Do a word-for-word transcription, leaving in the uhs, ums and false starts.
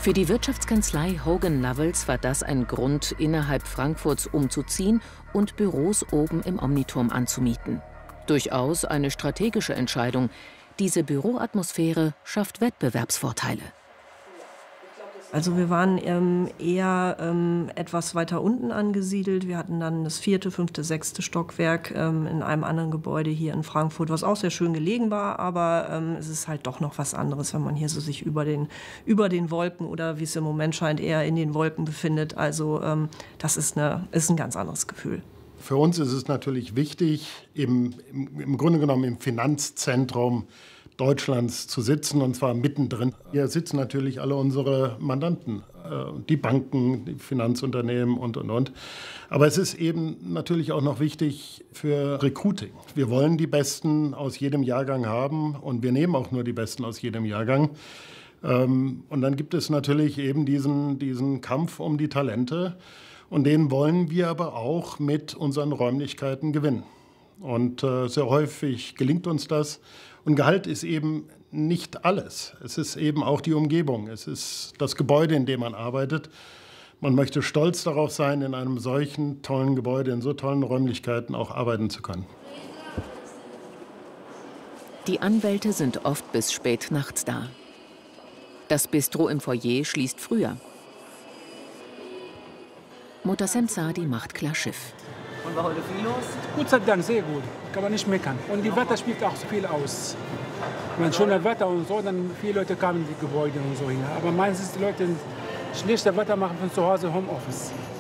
Für die Wirtschaftskanzlei Hogan Lovells war das ein Grund, innerhalb Frankfurts umzuziehen und Büros oben im Omniturm anzumieten. Durchaus eine strategische Entscheidung. Diese Büroatmosphäre schafft Wettbewerbsvorteile. Also wir waren ähm, eher ähm, etwas weiter unten angesiedelt. Wir hatten dann das vierte, fünfte, sechste Stockwerk ähm, in einem anderen Gebäude hier in Frankfurt, was auch sehr schön gelegen war. Aber ähm, es ist halt doch noch was anderes, wenn man hier so sich über den, über den Wolken oder wie es im Moment scheint, eher in den Wolken befindet. Also ähm, das ist, eine, ist ein ganz anderes Gefühl. Für uns ist es natürlich wichtig, im, im, im Grunde genommen im Finanzzentrum Deutschlands zu sitzen, und zwar mittendrin. Hier sitzen natürlich alle unsere Mandanten, die Banken, die Finanzunternehmen und, und, und. Aber es ist eben natürlich auch noch wichtig für Recruiting. Wir wollen die Besten aus jedem Jahrgang haben und wir nehmen auch nur die Besten aus jedem Jahrgang. Und dann gibt es natürlich eben diesen, diesen Kampf um die Talente, und den wollen wir aber auch mit unseren Räumlichkeiten gewinnen. Und äh, sehr häufig gelingt uns das. Und Gehalt ist eben nicht alles. Es ist eben auch die Umgebung. Es ist das Gebäude, in dem man arbeitet. Man möchte stolz darauf sein, in einem solchen tollen Gebäude, in so tollen Räumlichkeiten auch arbeiten zu können. Die Anwälte sind oft bis spät nachts da. Das Bistro im Foyer schließt früher. Muhtassem Saadi macht klar Schiff. Und war heute viel los? Gott sei Dank, sehr gut. Kann man nicht meckern. Und die Wetter spielt auch so viel aus. Wenn schönes Wetter und so, dann viele Leute kamen in die Gebäude und so hier. Aber meistens die Leute schlechte Wetter machen von zu Hause Homeoffice.